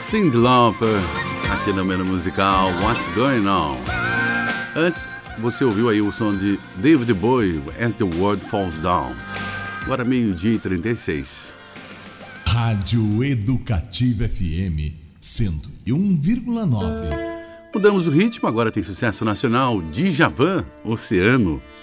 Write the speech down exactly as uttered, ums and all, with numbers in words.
Cyndi Lauper, aqui no menu musical What's Going On. Antes, você ouviu aí o som de David Bowie, As the World Falls Down. Agora meio-dia e trinta e seis. Rádio Educativa F M cento e um vírgula nove. Mudamos o ritmo, agora tem sucesso nacional. Djavan, Oceano.